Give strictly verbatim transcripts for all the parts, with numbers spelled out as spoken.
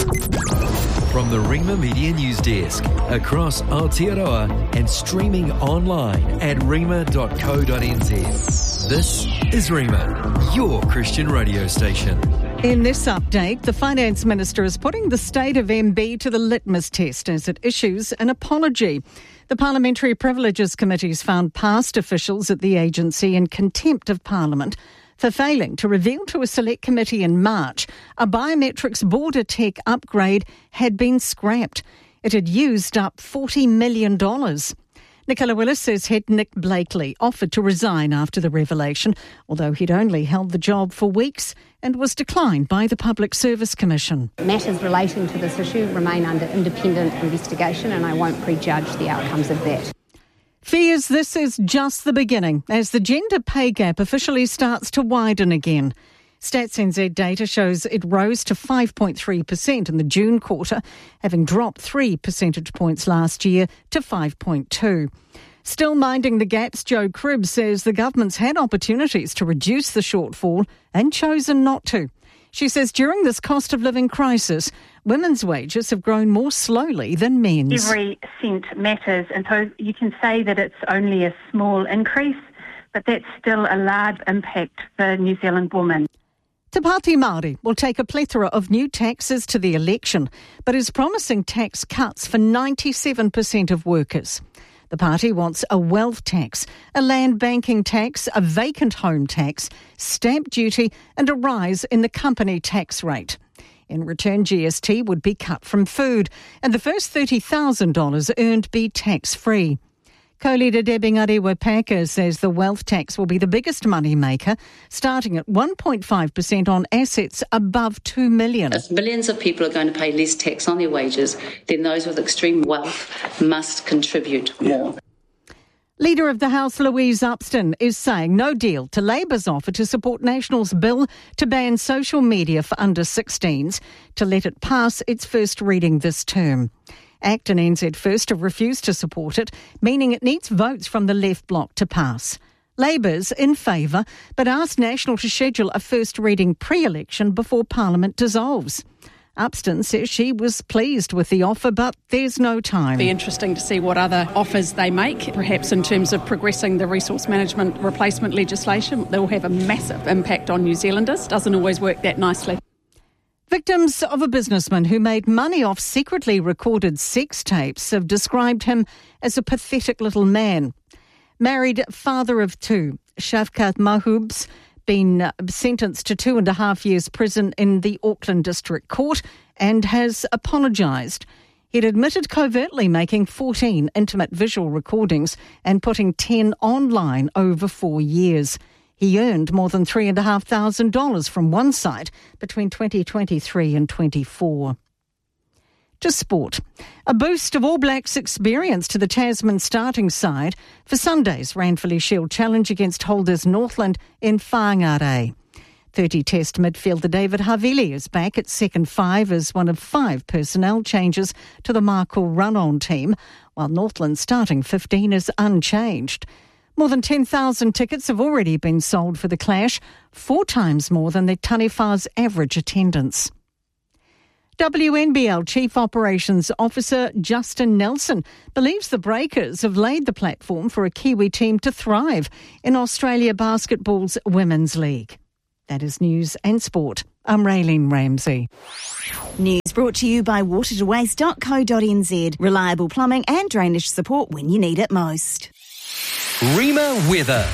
From the Rima Media News Desk, across Aotearoa and streaming online at rima dot co dot n z. This is Rima, your Christian radio station. In this update, the Finance Minister is putting the state of M B to the litmus test as it issues an apology. The Parliamentary Privileges Committee's found past officials at the agency in contempt of Parliament for failing to reveal to a select committee in March a biometrics border tech upgrade had been scrapped. It had used up forty million dollars. Nicola Willis says head Nick Blakely offered to resign after the revelation, although he'd only held the job for weeks and was declined by the Public Service Commission. Matters relating to this issue remain under independent investigation, and I won't prejudge the outcomes of that. Fears this is just the beginning as the gender pay gap officially starts to widen again. Stats N Z data shows it rose to five point three percent in the June quarter, having dropped three percentage points last year to five point two. Still minding the gaps, Jo Cribb says the government's had opportunities to reduce the shortfall and chosen not to. She says during this cost of living crisis, women's wages have grown more slowly than men's. Every cent matters, and so you can say that it's only a small increase, but that's still a large impact for New Zealand women. Te Pāti Māori will take a plethora of new taxes to the election, but is promising tax cuts for ninety-seven percent of workers. The party wants a wealth tax, a land banking tax, a vacant home tax, stamp duty and a rise in the company tax rate. In return, G S T would be cut from food and the first thirty thousand dollars earned be tax-free. Co-leader Debbie Ngarewa-Packer says the wealth tax will be the biggest money maker, starting at one point five percent on assets above two million dollars. If millions of people are going to pay less tax on their wages, then those with extreme wealth must contribute more. Leader of the House, Louise Upston, is saying no deal to Labour's offer to support National's bill to ban social media for under sixteens to let it pass its first reading this term. ACT and N Z First have refused to support it, meaning it needs votes from the left bloc to pass. Labour's in favour, but asked National to schedule a first reading pre-election before Parliament dissolves. Upston says she was pleased with the offer, but there's no time. It'll be interesting to see what other offers they make, perhaps in terms of progressing the resource management replacement legislation. That will have a massive impact on New Zealanders. Doesn't always work that nicely. Victims of a businessman who made money off secretly recorded sex tapes have described him as a pathetic little man. Married father of two, Shafkat Mahoub's been sentenced to two and a half years prison in the Auckland District Court and has apologised. He'd admitted covertly making fourteen intimate visual recordings and putting ten online over four years. He earned more than three thousand five hundred dollars from one site between twenty twenty-three and twenty-four. To sport. A boost of All Blacks experience to the Tasman starting side for Sunday's Ranfurly Shield Challenge against holders Northland in Whangarei. thirty-test midfielder David Havili is back at second five as one of five personnel changes to the Markle run-on team, while Northland's starting fifteen is unchanged. More than ten thousand tickets have already been sold for the clash, four times more than the Taniwha's average attendance. W N B L Chief Operations Officer Justin Nelson believes the Breakers have laid the platform for a Kiwi team to thrive in Australia Basketball's Women's League. That is news and sport. I'm Raylene Ramsey. News brought to you by water to waste dot co dot n z. Reliable plumbing and drainage support when you need it most. Rima weather.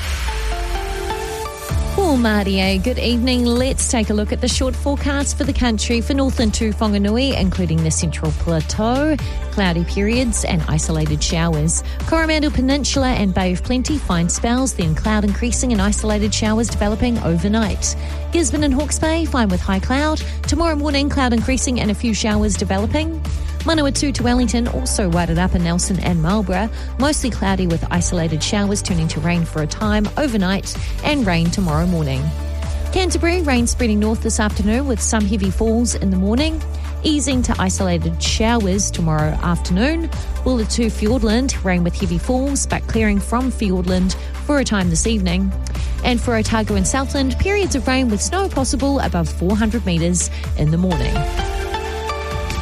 Well, Mārie, good evening. Let's take a look at the short forecast for the country for Northland to Whanganui, including the Central Plateau. Cloudy periods and isolated showers. Coromandel Peninsula and Bay of Plenty, fine spells, then cloud increasing and isolated showers developing overnight. Gisborne and Hawke's Bay, fine with high cloud. Tomorrow morning, cloud increasing and a few showers developing. Manawatu to Wellington, also whited up in Nelson and Marlborough. Mostly cloudy with isolated showers turning to rain for a time overnight and rain tomorrow morning. Canterbury, rain spreading north this afternoon with some heavy falls in the morning. Easing to isolated showers tomorrow afternoon. Bulla to Fiordland, rain with heavy falls but clearing from Fiordland for a time this evening. And for Otago and Southland, periods of rain with snow possible above four hundred metres in the morning.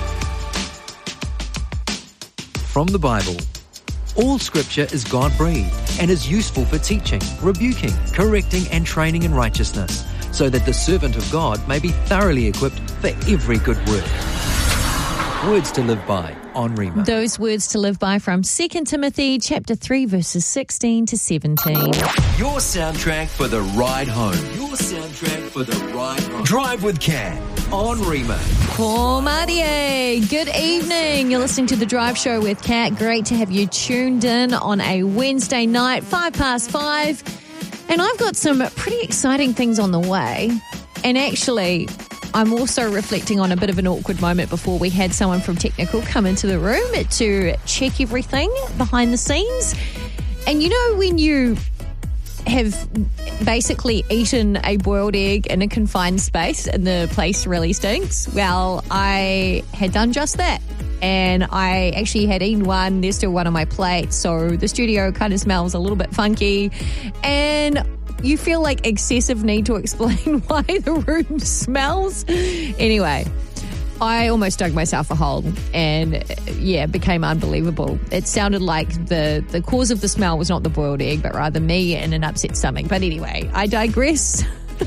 from the Bible. All Scripture is God-breathed and is useful for teaching, rebuking, correcting and training in righteousness, so that the servant of God may be thoroughly equipped for every good work. Words to live by on Rhema. Those words to live by from Second Timothy chapter three, verses sixteen to seventeen. Your soundtrack for the ride home. Your soundtrack for the ride home. Drive with Cat on Rhema. Ko Marie. Good evening. You're listening to The Drive Show with Kat. Great to have you tuned in on a Wednesday night, five past five. And I've got some pretty exciting things on the way. And actually, I'm also reflecting on a bit of an awkward moment before we had someone from Technical come into the room to check everything behind the scenes. And you know when you have basically eaten a boiled egg in a confined space and the place really stinks? Well, I had done just that. And I actually had eaten one. There's still one on my plate. So the studio kind of smells a little bit funky. And you feel like excessive need to explain why the room smells. Anyway, I almost dug myself a hole and, yeah, it became unbelievable. It sounded like the, the cause of the smell was not the boiled egg, but rather me and an upset stomach. But anyway, I digress.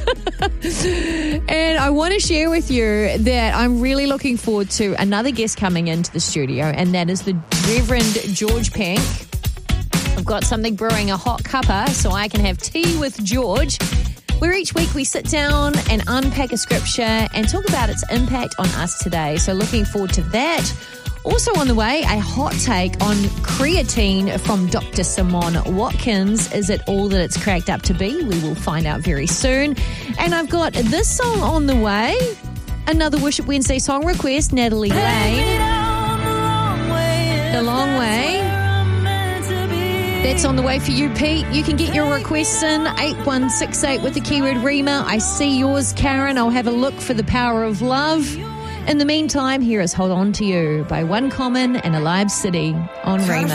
And I want to share with you that I'm really looking forward to another guest coming into the studio, and that is the Reverend George Pank. I've got something brewing, a hot cuppa, so I can have tea with George, where each week we sit down and unpack a scripture and talk about its impact on us today. So looking forward to that. Also on the way, a hot take on creatine from Doctor Simone Watkins. Is it all that it's cracked up to be? We will find out very soon. And I've got this song on the way. Another Worship Wednesday song request, Natalie Lane. The Long Way. That's on the way for you, Pete. You can get your requests in eight one six eight with the keyword Rhema. I see yours, Karen. I'll have a look for The Power of Love. In the meantime, here is Hold On To You by One Common and Alive City on Rhema.